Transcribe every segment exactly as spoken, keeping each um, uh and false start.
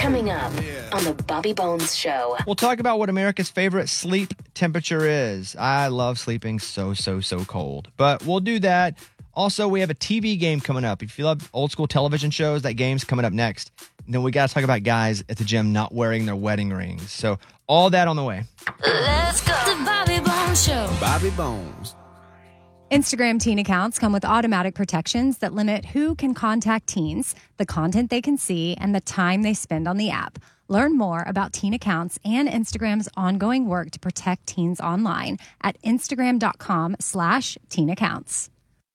Coming up on the Bobby Bones Show. We'll talk about what America's favorite sleep temperature is. I love sleeping so, so, so cold. But we'll do that. Also, we have a T V game coming up. If you love old school television shows, that game's coming up next. And then we got to talk about guys at the gym not wearing their wedding rings. So all that on the way. Let's go. The Bobby Bones Show. Bobby Bones. Instagram teen accounts come with automatic protections that limit who can contact teens, the content they can see, and the time they spend on the app. Learn more about teen accounts and Instagram's ongoing work to protect teens online at instagram.com slash teen accounts.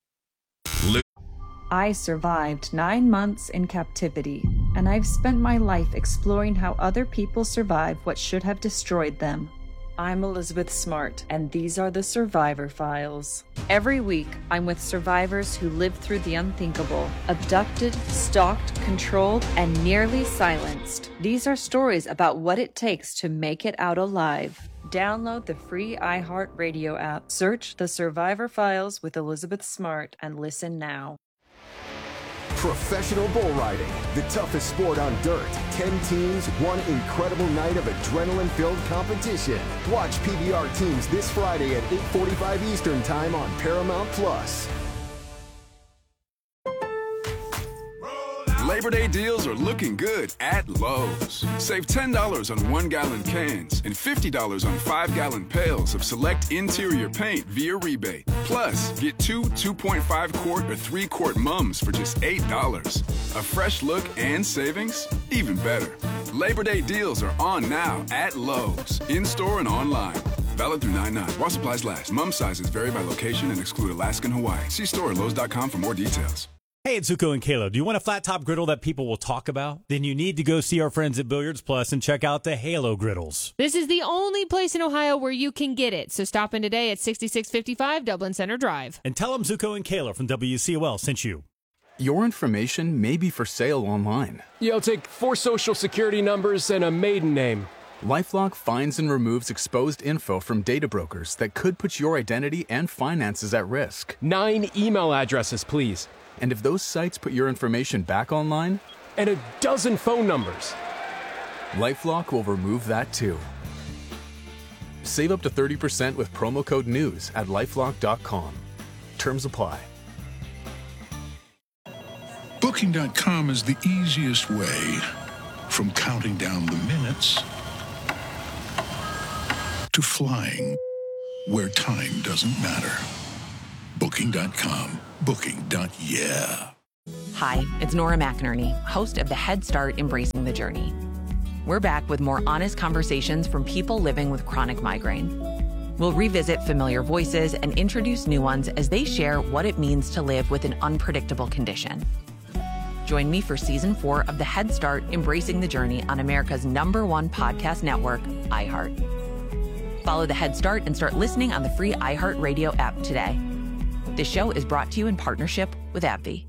I survived nine months in captivity, and I've spent my life exploring how other people survive what should have destroyed them. I'm Elizabeth Smart, and these are the Survivor Files. Every week, I'm with survivors who lived through the unthinkable, abducted, stalked, controlled, and nearly silenced. These are stories about what it takes to make it out alive. Download the free iHeartRadio app, search The Survivor Files with Elizabeth Smart, and listen now. Professional bull riding, the toughest sport on dirt. Ten teams, one incredible night of adrenaline-filled competition. Watch P B R teams this Friday at eight forty-five Eastern Time on Paramount Plus. Labor Day deals are looking good at Lowe's. Save ten dollars on one-gallon cans and fifty dollars on five-gallon pails of select interior paint via rebate. Plus, get two two point five quart or three quart mums for just eight dollars. A fresh look and savings? Even better. Labor Day deals are on now at Lowe's, in-store and online. Valid through nine nine. While supplies last. Mum sizes vary by location and exclude Alaska and Hawaii. See store at Lowe's dot com for more details. Hey, it's Zuko and Kayla. Do you want a flat top griddle that people will talk about? Then you need to go see our friends at Billiards Plus and check out the Halo griddles. This is the only place in Ohio where you can get it. So stop in today at sixty-six fifty-five Dublin Center Drive. And tell them Zuko and Kayla from W C O L sent you. Your information may be for sale online. Yeah, I'll take four social security numbers and a maiden name. LifeLock finds and removes exposed info from data brokers that could put your identity and finances at risk. Nine email addresses, please. And if those sites put your information back online? And a dozen phone numbers. LifeLock will remove that too. Save up to thirty percent with promo code NEWS at lifelock dot com. Terms apply. Booking dot com is the easiest way from counting down the minutes to flying where time doesn't matter. Booking dot com. Booking. Yeah. Hi, it's Nora McInerney, host of the Head Start Embracing the Journey. We're back with more honest conversations from people living with chronic migraine. We'll revisit familiar voices and introduce new ones as they share what it means to live with an unpredictable condition. Join me for season four of the Head Start Embracing the Journey on America's number one podcast network, iHeart. Follow the Head Start and start listening on the free iHeartRadio app today. This show is brought to you in partnership with AbbVie.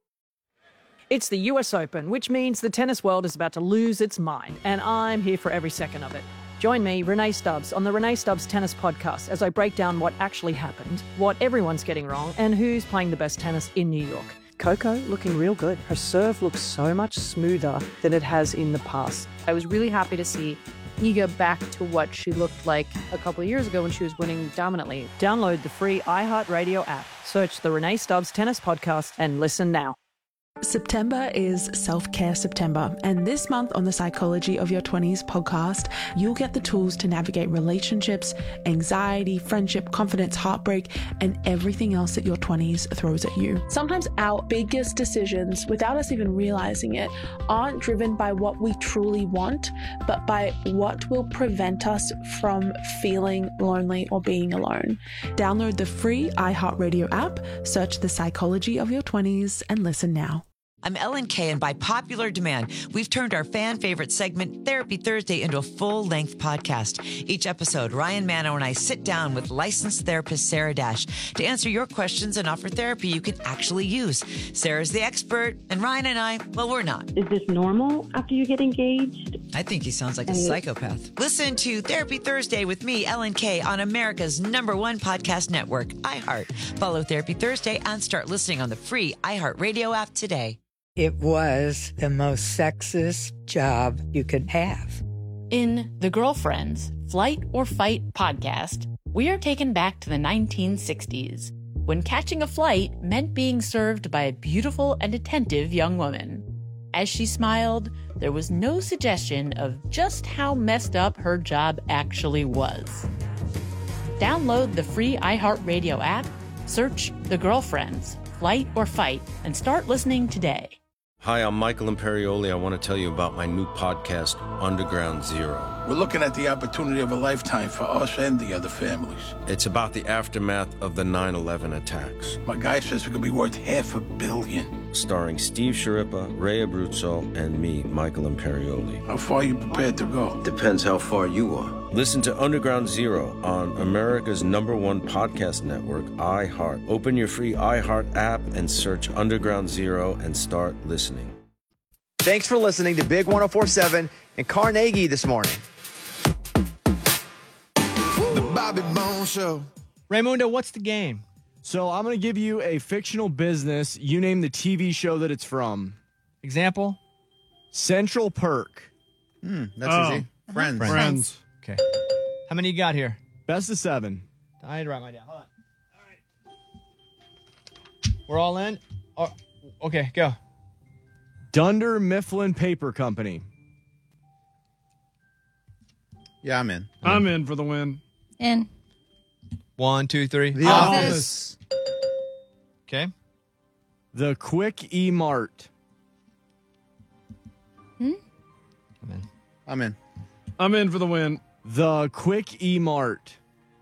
It's the U S Open, which means the tennis world is about to lose its mind, and I'm here for every second of it. Join me, Renee Stubbs, on the Renee Stubbs Tennis Podcast as I break down what actually happened, what everyone's getting wrong, and who's playing the best tennis in New York. Coco looking real good. Her serve looks so much smoother than it has in the past. I was really happy to see Iga back to what she looked like a couple of years ago when she was winning dominantly. Download the free iHeartRadio app. Search the Renee Stubbs Tennis Podcast and listen now. September is Self-Care September, and this month on the Psychology of Your twenties podcast, you'll get the tools to navigate relationships, anxiety, friendship, confidence, heartbreak, and everything else that your twenties throws at you. Sometimes our biggest decisions, without us even realizing it, aren't driven by what we truly want, but by what will prevent us from feeling lonely or being alone. Download the free iHeartRadio app, search the Psychology of Your twenties, and listen now. I'm Ellen Kay, and by popular demand, we've turned our fan favorite segment, Therapy Thursday, into a full-length podcast. Each episode, Ryan Mano and I sit down with licensed therapist Sarah Dash to answer your questions and offer therapy you can actually use. Sarah's the expert, and Ryan and I, well, we're not. Is this normal after you get engaged? I think he sounds like a psychopath. Listen to Therapy Thursday with me, Ellen Kay, on America's number one podcast network, iHeart. Follow Therapy Thursday and start listening on the free iHeartRadio app today. It was the most sexist job you could have. In The Girlfriends, Flight or Fight podcast, we are taken back to the nineteen sixties, when catching a flight meant being served by a beautiful and attentive young woman. As she smiled, there was no suggestion of just how messed up her job actually was. Download the free iHeartRadio app, search The Girlfriends, Flight or Fight, and start listening today. Hi, I'm Michael Imperioli. I want to tell you about my new podcast, Underground Zero. We're looking at the opportunity of a lifetime for us and the other families. It's about the aftermath of the nine eleven attacks. My guy says we could be worth half a billion. Starring Steve Sciarippa, Ray Abruzzo, and me, Michael Imperioli. How far are you prepared to go? Depends how far you are. Listen to Underground Zero on America's number one podcast network, iHeart. Open your free iHeart app and search Underground Zero and start listening. Thanks for listening to Big one oh four seven and Carnegie this morning. The Bobby Bones Show. Raymundo, what's the game? So I'm going to give you a fictional business. You name the T V show that it's from. Example? Central Perk. Hmm, that's Oh. easy. Friends. Friends. Friends. Okay. How many you got here? Best of seven. I had to write mine down. Hold on. All right. We're all in? Oh, okay, go. Dunder Mifflin Paper Company. Yeah, I'm in. I'm in for the win. In. One, two, three. The Office. Okay. The Quick E Mart. Hmm? I'm in. I'm in. I'm in for the win. The Quick E Mart.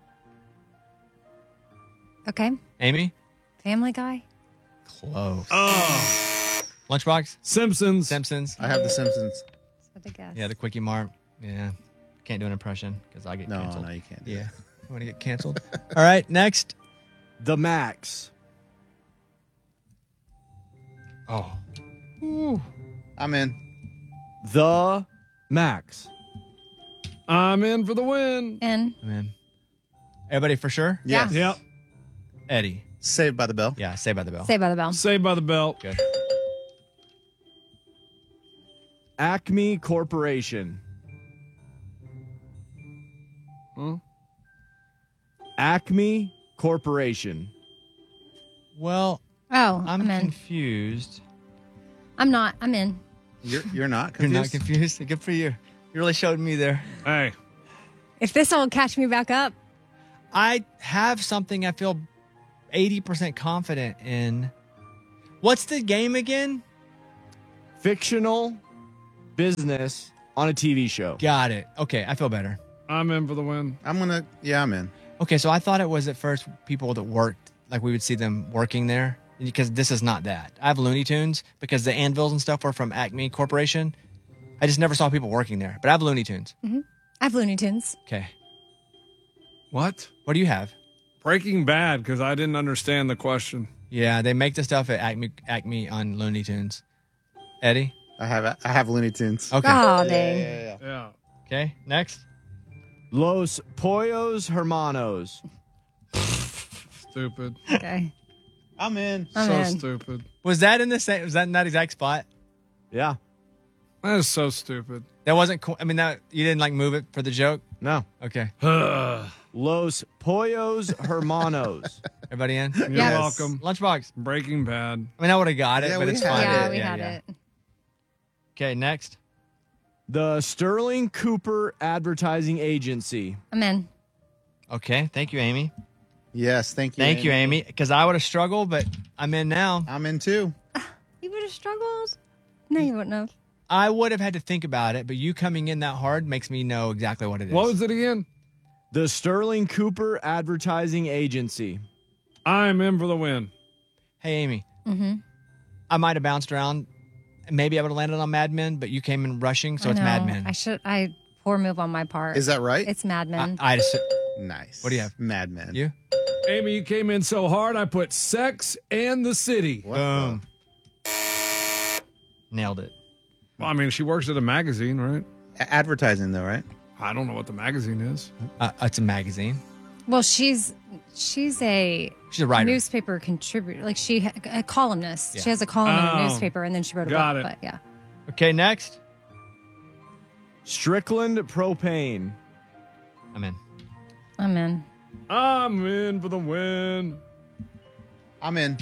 Okay. Amy? Family Guy. Close. Oh. Lunchbox? Simpsons. Simpsons. I have The Simpsons. That's a guess. Yeah, the Quickie Mart. Yeah. Can't do an impression because I get No, canceled. no, you can't do Yeah. that. You want to get canceled? All right, next. The Max. Oh. Ooh. I'm in. The Max. I'm in for the win. In. I'm in. Everybody for sure? Yes. Yep. Eddie. Saved by the Bell. Yeah, Saved by the Bell. Saved by the Bell. Saved by the Bell. Good. Acme Corporation. Hmm? Acme Corporation. Well, Oh, I'm, I'm in. confused. I'm not. I'm in. You're you're not You're confused? not confused? Good for you. You really showed me there. Hey. If this will catch me back up. I have something I feel eighty percent confident in. What's the game again? Fictional business on a T V show. Got it. Okay, I feel better. I'm in for the win. I'm gonna. Yeah, I'm in. Okay, so I thought it was at first people that worked, like we would see them working there, because this is not that. I have Looney Tunes because the anvils and stuff were from Acme Corporation. I just never saw people working there, but I have Looney Tunes. Mm-hmm. I have Looney Tunes. Okay. What? What do you have? Breaking Bad, because I didn't understand the question. Yeah, they make the stuff at Acme, Acme on Looney Tunes. Eddie? I have I have Looney Tunes. Okay. Oh, Yeah, dang. yeah, yeah, yeah. Yeah. Okay, next. Los Pollos Hermanos. Stupid. Okay. I'm in. I'm so in. stupid. Was that in the same, was that in that exact spot? Yeah. That is so stupid. That wasn't, co- I mean, that you didn't like move it for the joke? No. Okay. Los Pollos Hermanos. Everybody in? You're Yes. welcome. Lunchbox. Breaking Bad. I mean, I would have got it, Yeah, but we it's had fine. Yeah, it. we had it. Okay, next. The Sterling Cooper Advertising Agency. I'm in. Okay, thank you, Amy. Yes, thank you. Thank you, Amy, because I would have struggled, but I'm in now. I'm in too. You would have struggled? No, you wouldn't have. I would have had to think about it, but you coming in that hard makes me know exactly what it is. What was it again? The Sterling Cooper Advertising Agency. I'm in for the win. Hey, Amy, Mm-hmm. I might have bounced around. Maybe I would have landed on Mad Men, but you came in rushing, so I it's know. Mad Men. I should. I poor move on my part. Is that right? It's Mad Men. I, I just, Nice. What do you have? Mad Men. You? Amy, you came in so hard, I put Sex and the City. What Boom. Nailed it. Well, I mean, she works at a magazine, right? A- Advertising though, right? I don't know what the magazine is. Uh, it's a magazine. Well, she's She's a She's a writer. newspaper contributor, like she a columnist. Yeah. She has a column in Oh. a newspaper, and then she wrote a Got book. it. But yeah, Okay, next. Strickland propane. I'm in. I'm in. I'm in for the win. I'm in.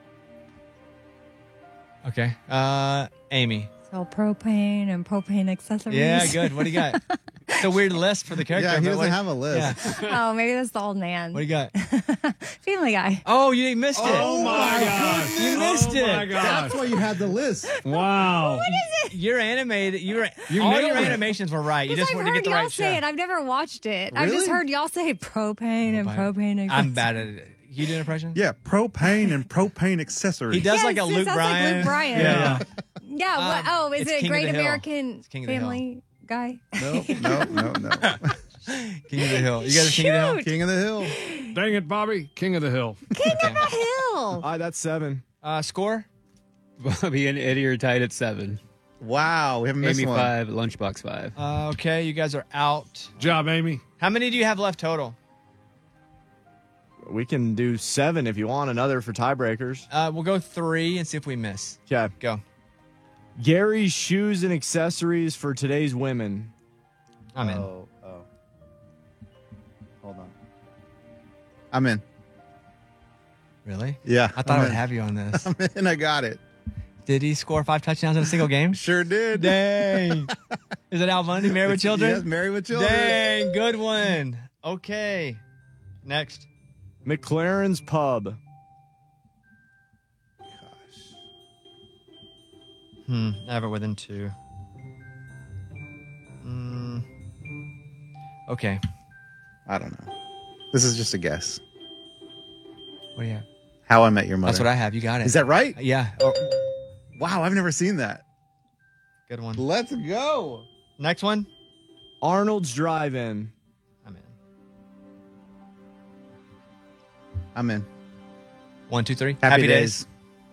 Okay. Uh, Amy. So propane and propane accessories. Yeah, good. What do you got? It's a weird list for the character. Yeah, he but doesn't what- have a list. Yeah. Oh, maybe that's the old man. What do you got? Family Guy. Oh, you missed it. Oh my God. You missed Oh my it. God. That's why you had the list. Wow. What is it? Your animated, you You all nailed your it. animations were right. You Because just I've wanted to heard get the y'all right say show. it. I've never watched it. I've just Really? heard y'all say propane and propane. I'm accessories. bad at it. You do an impression? Yeah, propane and propane accessories. He does Yes, like a it Luke sounds like Bryan. Luke Bryan. Yeah. Yeah. What, Um, oh, is it's it King of Great the Hill. American It's King of the Hill. Family Guy? No, no, no, no. King of the Hill. You guys are King of the Hill? Shoot. King of the Hill. Dang it, Bobby. King of the Hill. King of the Hill. All right, that's seven. Uh, score? Bobby and Eddie are tied at seven. Wow, we haven't missed Amy one. five, Lunchbox five. Uh, okay, you guys are out. Job, Amy. How many do you have left total? We can do seven if you want another for tiebreakers. Uh, we'll go three and see if we miss. Okay. Go. Gary's shoes and accessories for today's women. I'm in. Oh, oh. Hold on. I'm in. Really? Yeah. I thought I'm I would in. have you on this. I'm in. I got it. Did he score five touchdowns in a single game? Sure did. Dang. Is it Al Bundy, Married with Children? Yes, Married with Children. Dang, good one. Okay. Next. McLaren's Pub. Hmm. I have it within two. Mm. Okay. I don't know. This is just a guess. What do you have? How I Met Your Mother. That's what I have. You got it. Is that right? Yeah. Oh, Wow, I've never seen that. good one. Let's go. Next one. Arnold's Drive-In. I'm in. I'm in. One, two, three. Happy, days.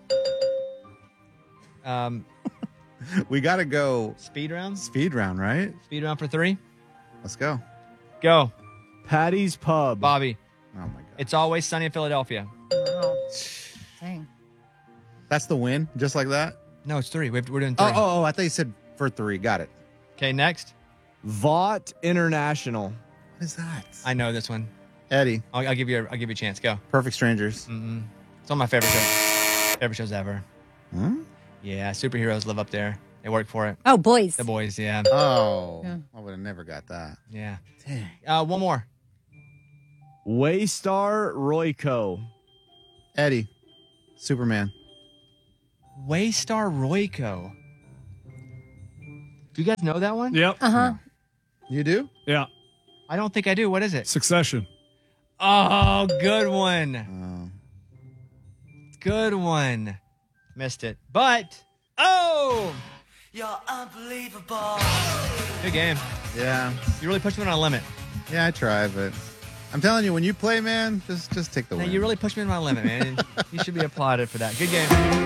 Um, We got to go speed round. speed round, right? Speed round for three. Let's go. Go. Patty's Pub. Bobby. Oh, my God. It's always sunny in Philadelphia. Wow. Dang. That's the win, just like that? No, it's three. We have, we're doing three. Oh, oh, oh, I thought you said for three. Got it. Okay, next. Vought International. What is that? I know this one. Eddie, I'll, I'll give you. A, I'll give you a chance. Go. Perfect Strangers. Mm-mm. It's one of my favorite shows. Favorite shows ever. Huh? Yeah, superheroes live up there. They work for it. Oh, boys. The boys. Yeah. Oh, Yeah. I would have never got that. Yeah. Dang. Uh, one more. Waystar Royco. Eddie, Superman. Waystar Royco. Do you guys know that one? Yep. Uh huh. You do? Yeah. I don't think I do. What is it? Succession. Oh, good one. Oh. Good one. Missed it. But, oh! You're unbelievable. Good game. Yeah. You really pushed me on a limit. Yeah, I try, but I'm telling you, when you play, man, just just take the Now, win. you really pushed me on my limit, man. You should be applauded for that. Good game.